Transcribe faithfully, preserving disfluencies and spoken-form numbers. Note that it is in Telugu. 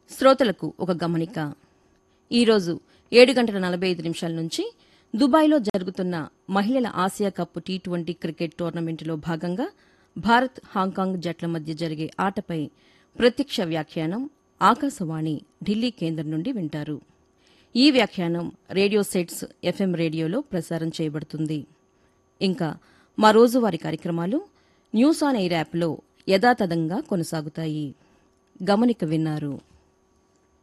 శ్రోతలకు ఒక గమనిక. ఈరోజు ఏడు గంటల నలభై ఐదు నిమిషాల నుంచి దుబాయ్లో జరుగుతున్న మహిళల Asia cup T twenty cricket టోర్నమెంటులో భాగంగా భారత్ హాంకాంగ్ జట్ల మధ్య జరిగే ఆటపై ప్రత్యక్ష వ్యాఖ్యానం ఆకాశవాణి ఢిల్లీ కేంద్రం నుండి వింటారు. ఈ వ్యాఖ్యానం రేడియో సెట్స్ ఎఫ్ఎం రేడియోలో ప్రసారం చేయబడుతుంది. ఇంకా మా రోజువారీ కార్యక్రమాలు న్యూస్ ఆన్ ఎయిర్ యాప్లో యథాతథంగా కొనసాగుతాయి. గమనిక విన్నారు.